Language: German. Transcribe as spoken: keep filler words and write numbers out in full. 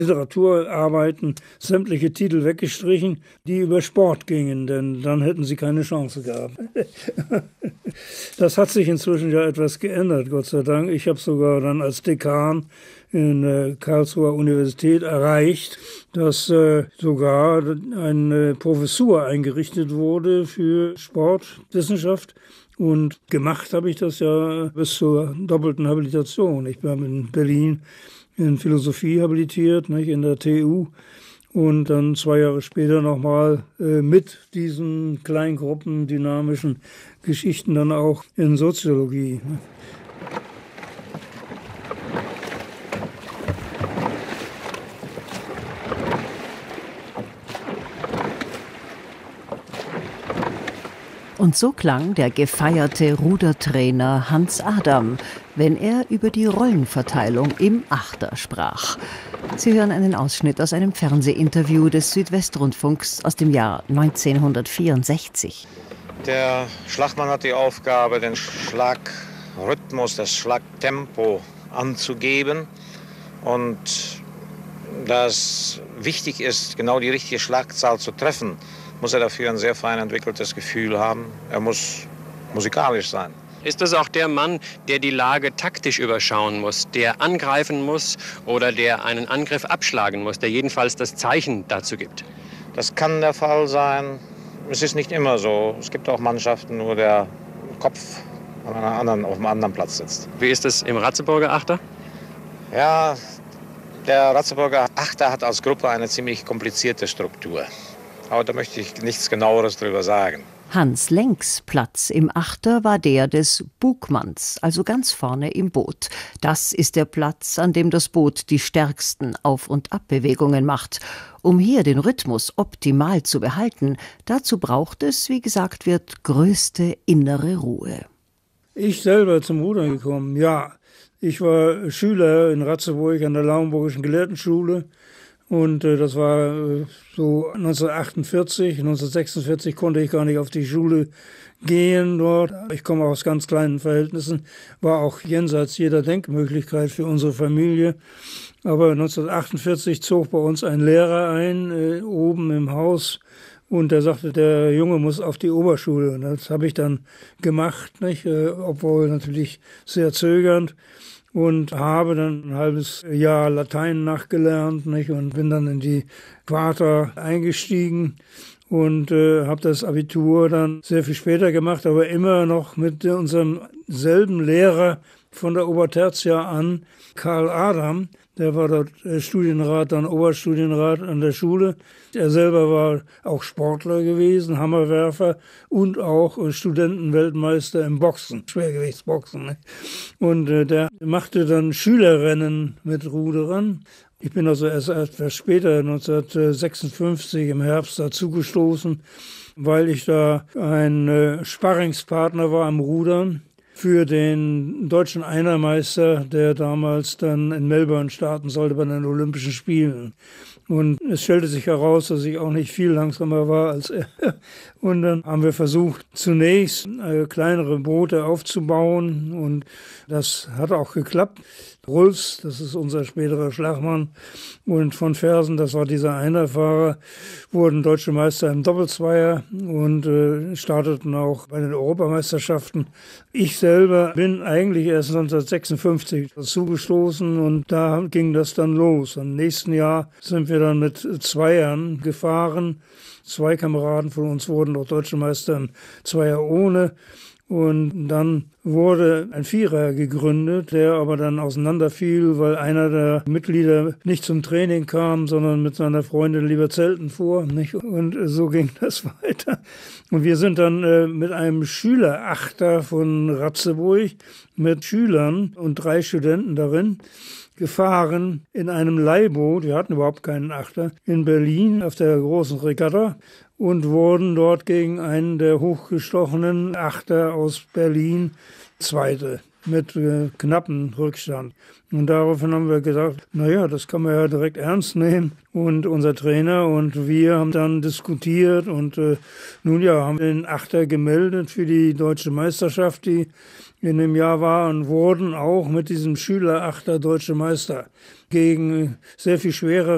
Literaturarbeiten, sämtliche Titel weggestrichen, die über Sport gingen, denn dann hätten sie keine Chance gehabt. Das hat sich inzwischen ja etwas geändert, Gott sei Dank. Ich habe sogar dann als Dekan in der Karlsruher Universität erreicht, dass äh, sogar eine Professur eingerichtet wurde für Sportwissenschaft. Und gemacht habe ich das ja bis zur doppelten Habilitation. Ich bin in Berlin in Philosophie habilitiert, nicht, in der T U. Und dann zwei Jahre später nochmal äh, mit diesen Kleingruppen, dynamischen Geschichten dann auch in Soziologie. Und so klang der gefeierte Rudertrainer Hans Adam, wenn er über die Rollenverteilung im Achter sprach. Sie hören einen Ausschnitt aus einem Fernsehinterview des Südwestrundfunks aus dem Jahr neunzehnhundertvierundsechzig. Der Schlagmann hat die Aufgabe, den Schlagrhythmus, das Schlagtempo anzugeben. Und da es wichtig ist, genau die richtige Schlagzahl zu treffen, muss er dafür ein sehr fein entwickeltes Gefühl haben. Er muss musikalisch sein. Ist das auch der Mann, der die Lage taktisch überschauen muss, der angreifen muss oder der einen Angriff abschlagen muss, der jedenfalls das Zeichen dazu gibt? Das kann der Fall sein. Es ist nicht immer so. Es gibt auch Mannschaften, wo der Kopf an einer anderen, auf einem anderen Platz sitzt. Wie ist es im Ratzeburger Achter? Ja, der Ratzeburger Achter hat als Gruppe eine ziemlich komplizierte Struktur. Aber da möchte ich nichts Genaueres drüber sagen. Hans Lenks Platz im Achter war der des Bugmanns, also ganz vorne im Boot. Das ist der Platz, an dem das Boot die stärksten Auf- und Abbewegungen macht. Um hier den Rhythmus optimal zu behalten, dazu braucht es, wie gesagt wird, größte innere Ruhe. Ich selber zum Rudern gekommen, ja. Ich war Schüler in Ratzeburg an der Lauenburgischen Gelehrtenschule. Und äh, das war äh, so neunzehnhundertachtundvierzig, neunzehnhundertsechsundvierzig konnte ich gar nicht auf die Schule gehen dort. Ich komme aus ganz kleinen Verhältnissen, war auch jenseits jeder Denkmöglichkeit für unsere Familie. Aber neunzehnhundertachtundvierzig zog bei uns ein Lehrer ein, äh, oben im Haus. Und der sagte, der Junge muss auf die Oberschule. Und das habe ich dann gemacht, nicht? Äh, obwohl natürlich sehr zögernd. Und habe dann ein halbes Jahr Latein nachgelernt, nicht? Und bin dann in die Quarta eingestiegen und äh, habe das Abitur dann sehr viel später gemacht, aber immer noch mit unserem selben Lehrer von der Obertertia an, Karl Adam. Der war dort Studienrat, dann Oberstudienrat an der Schule. Er selber war auch Sportler gewesen, Hammerwerfer und auch Studentenweltmeister im Boxen, Schwergewichtsboxen. Ne? Und äh, der machte dann Schülerrennen mit Ruderern. Ich bin also erst etwas später, neunzehnhundertsechsundfünfzig im Herbst dazugestoßen, weil ich da ein äh, Sparringspartner war am Rudern für den deutschen Einermeister, der damals dann in Melbourne starten sollte bei den Olympischen Spielen. Und es stellte sich heraus, dass ich auch nicht viel langsamer war als er. Und dann haben wir versucht, zunächst äh, kleinere Boote aufzubauen. Und das hat auch geklappt. Rulfs, das ist unser späterer Schlagmann, und von Fersen, das war dieser Einerfahrer, wurden deutsche Meister im Doppelzweier und äh, starteten auch bei den Europameisterschaften. Ich selber bin eigentlich erst neunzehnhundertsechsundfünfzig dazugestoßen und da ging das dann los. Im nächsten Jahr sind wir dann mit Zweiern gefahren. Zwei Kameraden von uns wurden auch deutsche Meister im Zweier ohne. Und dann wurde ein Vierer gegründet, der aber dann auseinanderfiel, weil einer der Mitglieder nicht zum Training kam, sondern mit seiner Freundin lieber zelten fuhr. Nicht? Und so ging das weiter. Und wir sind dann äh, mit einem Schülerachter von Ratzeburg, mit Schülern und drei Studenten darin, gefahren in einem Leihboot, wir hatten überhaupt keinen Achter, in Berlin auf der großen Regatta und wurden dort gegen einen der hochgestochenen Achter aus Berlin Zweite mit äh, knappen Rückstand. Und daraufhin haben wir gesagt, naja, das kann man ja direkt ernst nehmen. Und unser Trainer und wir haben dann diskutiert und äh, nun ja, haben den Achter gemeldet für die deutsche Meisterschaft, die in dem Jahr war, und wurden auch mit diesem Schülerachter deutsche Meister gegen sehr viel schwerere